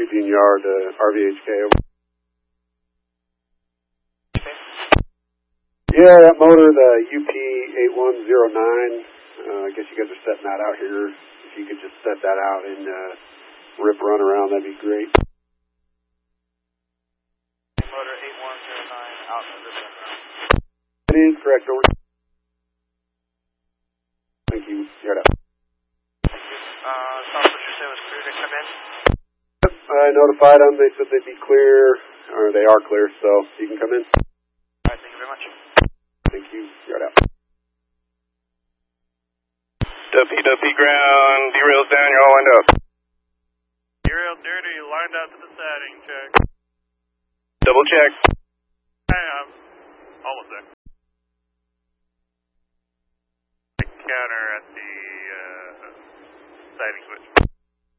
Union Yard, RVHK. Over. Yeah, that motor, the UP8109, I guess you guys are setting that out here. If you could just set that out and rip run around, that'd be great. Motor 8109 out and rip run around. It is correct, over. Thank you. Yard out. Thank you. South Butcher said was clear to come in? Yep, I notified them. They said they'd be clear, or they are clear, so you can come in. All right, thank you very much. Thank you. Yard out. Duffy ground, derails down, you're all lined up. Derailed dirty, lined out to the siding, check. Double check.